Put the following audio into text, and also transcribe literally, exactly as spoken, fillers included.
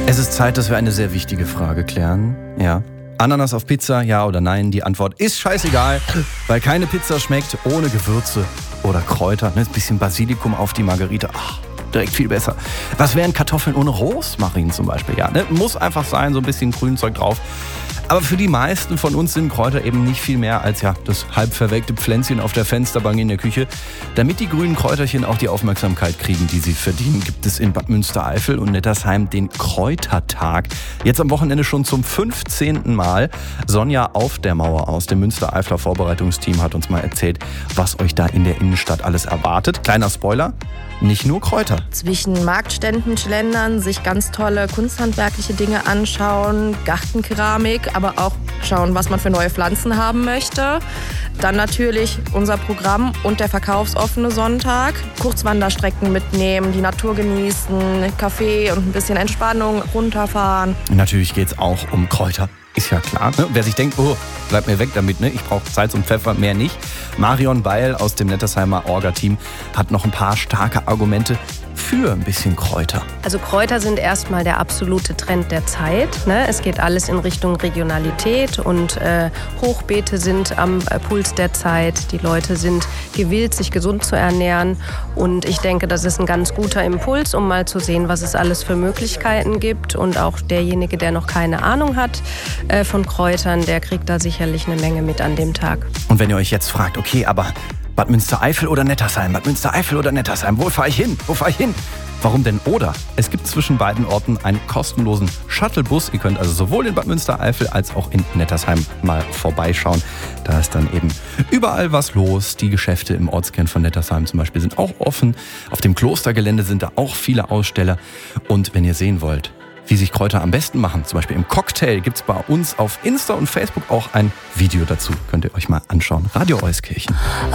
Es ist Zeit, dass wir eine sehr wichtige Frage klären. Ja. Ananas auf Pizza, ja oder nein? Die Antwort ist scheißegal, weil keine Pizza schmeckt ohne Gewürze oder Kräuter. Ein bisschen Basilikum auf die Margarita. Ach, direkt viel besser. Was wären Kartoffeln ohne Rosmarin zum Beispiel? Ja, ne? Muss einfach sein, so ein bisschen Grünzeug drauf. Aber für die meisten von uns sind Kräuter eben nicht viel mehr als ja das halb verwelkte Pflänzchen auf der Fensterbank in der Küche. Damit die grünen Kräuterchen auch die Aufmerksamkeit kriegen, die sie verdienen, gibt es in Bad Münstereifel und Nettersheim den Kräutertag. Jetzt am Wochenende schon zum fünfzehnten Mal. Sonja auf der Mauer aus dem Münstereifler Vorbereitungsteam hat uns mal erzählt, was euch da in der Innenstadt alles erwartet. Kleiner Spoiler, nicht nur Kräuter. Zwischen Marktständen schlendern, sich ganz tolle kunsthandwerkliche Dinge anschauen, Gartenkeramik, aber auch schauen, was man für neue Pflanzen haben möchte. Dann natürlich unser Programm und der verkaufsoffene Sonntag. Kurzwanderstrecken mitnehmen, die Natur genießen, Kaffee und ein bisschen Entspannung, runterfahren. Natürlich geht es auch um Kräuter. Ist ja klar, ne? Wer sich denkt, oh, bleib mir weg damit, ne? Ich brauche Salz und Pfeffer, mehr nicht. Marion Beil aus dem Nettersheimer Orga-Team hat noch ein paar starke Argumente für ein bisschen Kräuter. Also Kräuter sind erstmal der absolute Trend der Zeit. Ne? Es geht alles in Richtung Regionalität und äh, Hochbeete sind am äh, Puls der Zeit. Die Leute sind gewillt, sich gesund zu ernähren. Und ich denke, das ist ein ganz guter Impuls, um mal zu sehen, was es alles für Möglichkeiten gibt. Und auch derjenige, der noch keine Ahnung hat äh, von Kräutern, der kriegt da sicherlich eine Menge mit an dem Tag. Und wenn ihr euch jetzt fragt, okay, aber Bad Münstereifel oder Nettersheim? Bad Münstereifel oder Nettersheim? Wo fahre ich hin? Wo fahre ich hin? Warum denn oder? Es gibt zwischen beiden Orten einen kostenlosen Shuttlebus. Ihr könnt also sowohl in Bad Münstereifel als auch in Nettersheim mal vorbeischauen. Da ist dann eben überall was los. Die Geschäfte im Ortskern von Nettersheim zum Beispiel sind auch offen. Auf dem Klostergelände sind da auch viele Aussteller. Und wenn ihr sehen wollt, wie sich Kräuter am besten machen, zum Beispiel im Cocktail, gibt es bei uns auf Insta und Facebook auch ein Video dazu. Könnt ihr euch mal anschauen. Radio Euskirchen.